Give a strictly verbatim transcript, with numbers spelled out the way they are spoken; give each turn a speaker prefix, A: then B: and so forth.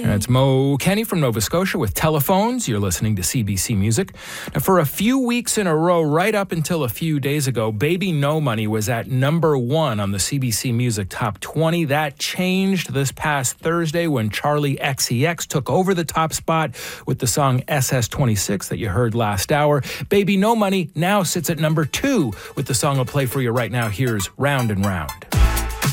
A: And it's Mo Kenny from Nova Scotia with Telephones. You're listening to C B C Music. Now, for a few weeks in a row, right up until a few days ago, Baby No Money was at number one on the C B C Music Top twenty. That changed this past Thursday when Charli X C X took over the top spot with the song S S twenty-six that you heard last hour. Baby No Money now sits at number two with the song I'll play for you right now. Here's Round and Round.